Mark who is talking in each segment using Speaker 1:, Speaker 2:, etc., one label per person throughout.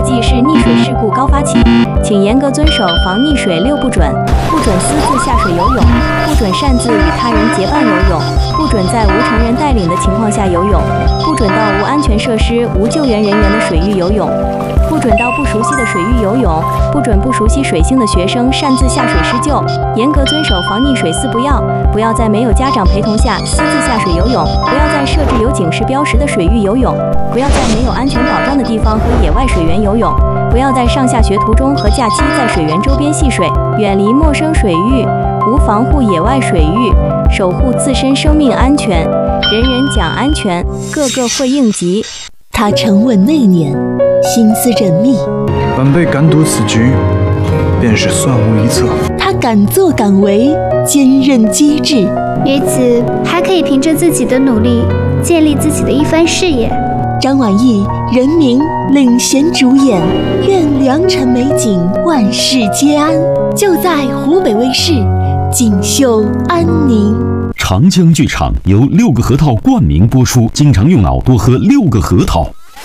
Speaker 1: 季是溺水事故高发期，请严格遵守防溺水6不准：不准私自下水游泳，不准擅自与他人结伴游泳，不准在无成人带领的情况下游泳，不准到无安全设施、无救援人员的水域游泳，不准到不熟悉的水域游泳，不准不熟悉水性的学生擅自下水施救。严格遵守防溺水4不要：不要在没有家长陪同下私自下水游泳，不要在设置有警示标识的水域游泳，不要在没有安全保障的地方和野外水源游泳，不要在上下学途中和假期在水源周边戏水，远离陌生水域，无防护野外水域，守护自身生命安全。人人讲安全，个个会应急。
Speaker 2: 他沉稳内敛，心思缜密，
Speaker 3: 本被敢赌此局，便是算无一策。
Speaker 2: 他敢作敢为，坚韧机智，
Speaker 4: 于此还可以凭着自己的努力建立自己的一番事业。
Speaker 2: 张晚意、任明领衔主演，愿良辰美景万事皆安，就在湖北卫视锦绣安宁。
Speaker 5: 长江剧场由6个核桃冠名播出，经常用脑多喝6个核桃。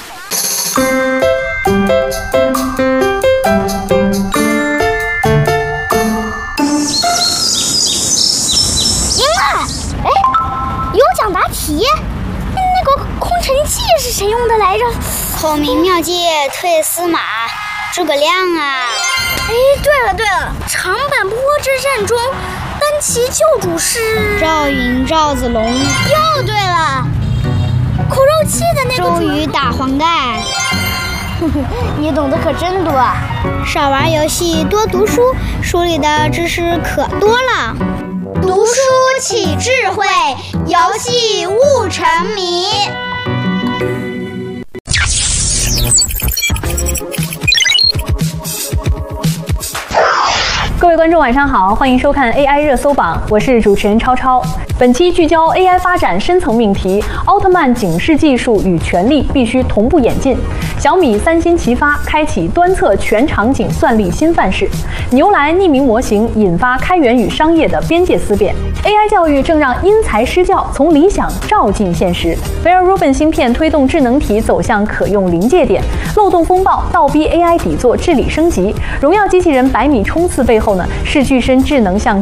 Speaker 6: 赢了！哎，有奖答题。那个空城计是谁用的来着？
Speaker 7: 孔明妙计退司马，诸葛亮啊！
Speaker 6: 哎，对了，长坂坡之战中，单骑救主是
Speaker 7: 赵云、赵子龙。
Speaker 6: 又对了，苦肉计的那个
Speaker 7: 周瑜打黄盖。
Speaker 6: 你懂得可真多啊！
Speaker 7: 少玩游戏，多读书，书里的知识可多了。
Speaker 6: 读书起智慧，游戏悟沉迷。
Speaker 8: 各位观众晚上好，欢迎收看 AI 热搜榜，我是主持人超超。本期聚焦 AI 发展深层命题，奥特曼警示技术与权力必须同步演进。小米、三星齐发，开启端测全场景算力新范式。牛来匿名模型引发开源与商业的边界思辨。AI 教育正让因材施教从理想照进现实。Vera Rubin 芯片推动智能体走向可用临界点。漏洞风暴倒逼 AI 底座治理升级。荣耀机器人100米冲刺背后呢，是具身智能向